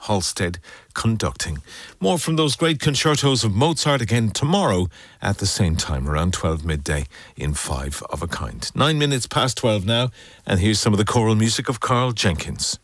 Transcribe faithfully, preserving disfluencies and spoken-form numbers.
Halstead conducting. More from those great concertos of Mozart again tomorrow at the same time, around twelve midday in Five of a Kind. Nine minutes past twelve now, and here's some of the choral music of Carl Jenkins.